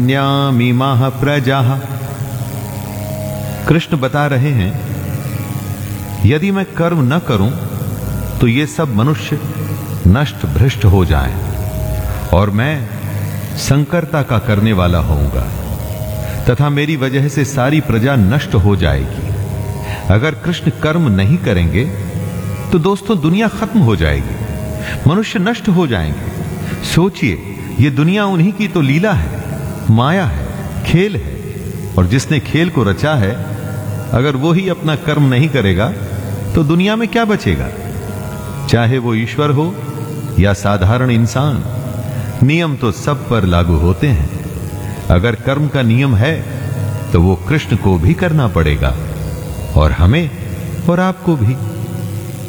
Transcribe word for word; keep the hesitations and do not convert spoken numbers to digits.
न्यामिमाः प्रजाः। कृष्ण बता रहे हैं, यदि मैं कर्म न करूं तो ये सब मनुष्य नष्ट भ्रष्ट हो जाएं और मैं संकरता का करने वाला होऊंगा तथा मेरी वजह से सारी प्रजा नष्ट हो जाएगी। अगर कृष्ण कर्म नहीं करेंगे तो दोस्तों दुनिया खत्म हो जाएगी, मनुष्य नष्ट हो जाएंगे। सोचिए, ये दुनिया उन्हीं की तो लीला है, माया है, खेल है, और जिसने खेल को रचा है अगर वो ही अपना कर्म नहीं करेगा तो दुनिया में क्या बचेगा? चाहे वो ईश्वर हो या साधारण इंसान, नियम तो सब पर लागू होते हैं। अगर कर्म का नियम है तो वो कृष्ण को भी करना पड़ेगा और हमें और आपको भी।